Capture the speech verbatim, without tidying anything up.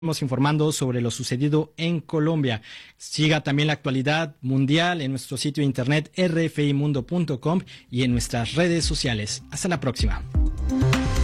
Estamos informando sobre lo sucedido en Colombia. Siga también la actualidad mundial en nuestro sitio de internet r f i mundo punto com y en nuestras redes sociales. Hasta la próxima.